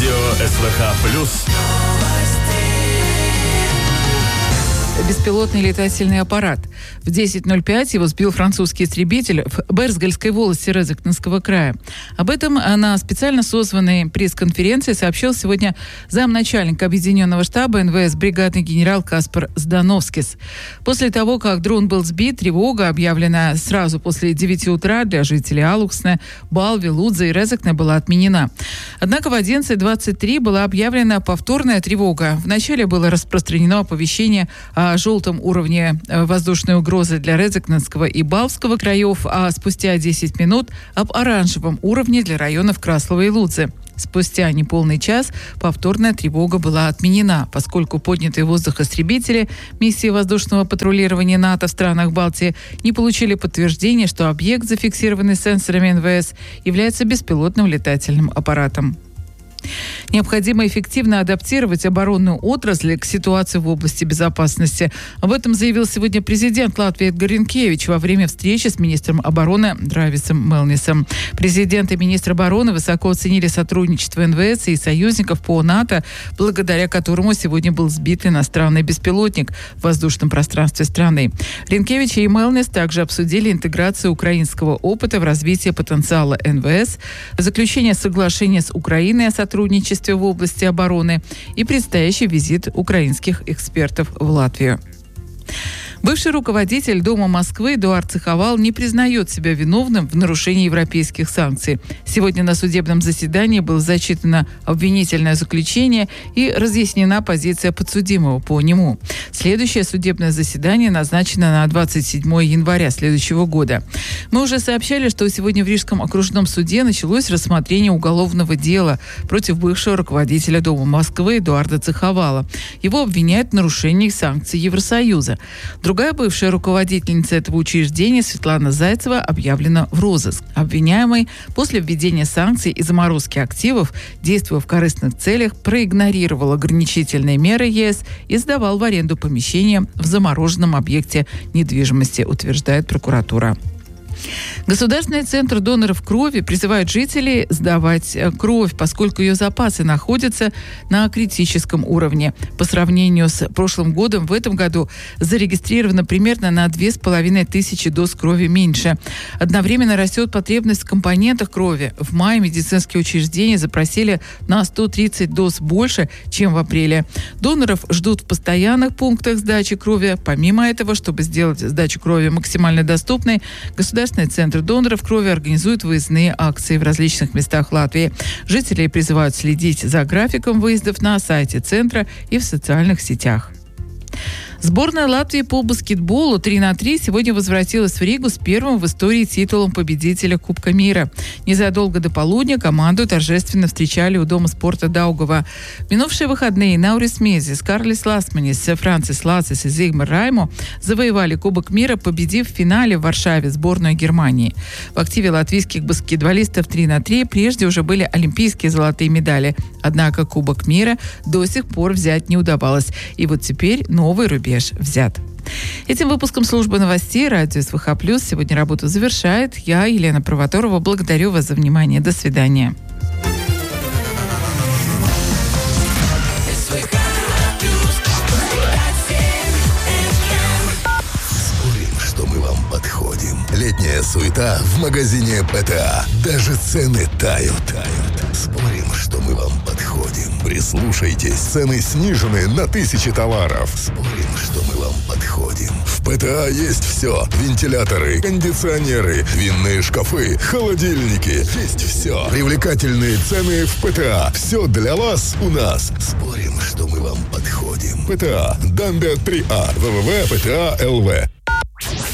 Радио СВХ+. Беспилотный летательный аппарат. В 10:05 его сбил французский истребитель в Берзгальской волости Резекненского края. Об этом на специально созванной пресс-конференции сообщил сегодня замначальник Объединенного штаба НВС бригадный генерал Каспар Здановскис. После того, как дрон был сбит, тревога, объявленная сразу после 9 утра для жителей Алуксне, Балви, Лудза и Резекне, была отменена. Однако в 11:23 была объявлена повторная тревога. Вначале было распространено оповещение о желтом уровне воздушной угрозы для Резекненского и Балвского краев, а спустя 10 минут об оранжевом уровне для районов Краслова и Лудзы. Спустя неполный час повторная тревога была отменена, поскольку поднятые в воздух истребители миссии воздушного патрулирования НАТО в странах Балтии не получили подтверждения, что объект, зафиксированный сенсорами НВС, является беспилотным летательным аппаратом. Необходимо эффективно адаптировать оборонную отрасль к ситуации в области безопасности. Об этом заявил сегодня президент Латвии Эдгар Ринкевич во время встречи с министром обороны Драйвисом Мелнисом. Президент и министр обороны высоко оценили сотрудничество НВС и союзников по НАТО, благодаря которому сегодня был сбит иностранный беспилотник в воздушном пространстве страны. Ринкевич и Мелнис также обсудили интеграцию украинского опыта в развитии потенциала НВС, заключение соглашения с Украиной о сотрудничестве в области обороны и предстоящий визит украинских экспертов в Латвию. Бывший руководитель Дома Москвы Эдуард Циховал не признает себя виновным в нарушении европейских санкций. Сегодня на судебном заседании было зачитано обвинительное заключение и разъяснена позиция подсудимого по нему. Следующее судебное заседание назначено на 27 января следующего года. Мы уже сообщали, что сегодня в Рижском окружном суде началось рассмотрение уголовного дела против бывшего руководителя Дома Москвы Эдуарда Циховала. Его обвиняют в нарушении санкций Евросоюза. Другая бывшая руководительница этого учреждения, Светлана Зайцева, объявлена в розыск. Обвиняемый после введения санкций и заморозки активов, действуя в корыстных целях, проигнорировал ограничительные меры ЕС и сдавал в аренду помещения в замороженном объекте недвижимости, утверждает прокуратура. Государственный центр доноров крови призывает жителей сдавать кровь, поскольку ее запасы находятся на критическом уровне. По сравнению с прошлым годом, в этом году зарегистрировано примерно на 2500 доз крови меньше. Одновременно растет потребность в компонентах крови. В мае медицинские учреждения запросили на 130 доз больше, чем в апреле. Доноров ждут в постоянных пунктах сдачи крови. Помимо этого, чтобы сделать сдачу крови максимально доступной, Государственный центр доноров крови организует выездные акции в различных местах Латвии. Жителей призывают следить за графиком выездов на сайте центра и в социальных сетях. Сборная Латвии по баскетболу 3-3 сегодня возвратилась в Ригу с первым в истории титулом победителя Кубка мира. Незадолго до полудня команду торжественно встречали у Дома спорта Даугава. В минувшие выходные Наурис Мезис, Карлис Ласманис, Францис Лацис и Зигмар Раймо завоевали Кубок мира, победив в финале в Варшаве сборную Германии. В активе латвийских баскетболистов 3-3 прежде уже были олимпийские золотые медали. Однако Кубок мира до сих пор взять не удавалось. И вот теперь новый рубеж взят. Этим выпуском службы новостей радио СВХ+ сегодня работу завершает. Я, Елена Провоторова, благодарю вас за внимание. До свидания. Спорим, что мы вам подходим. Летняя суета в магазине ПТА. Даже цены тают. Спорим, что мы вам подходим. Прислушайтесь, цены снижены на 1000 товаров. Спорим, что мы вам подходим. В ПТА есть все. Вентиляторы, кондиционеры, винные шкафы, холодильники. Есть все. Привлекательные цены в ПТА. Все для вас у нас. Спорим, что мы вам подходим. ПТА. Дамбе 3А. www.pta.lv